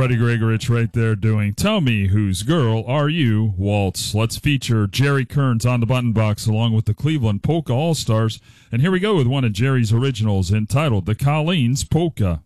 Buddy Gregorich right there doing Tell Me Whose Girl Are You Waltz. Let's feature Jerry Kearns on the button box along with the Cleveland Polka All-Stars. And here we go with one of Jerry's originals entitled The Colleen's Polka.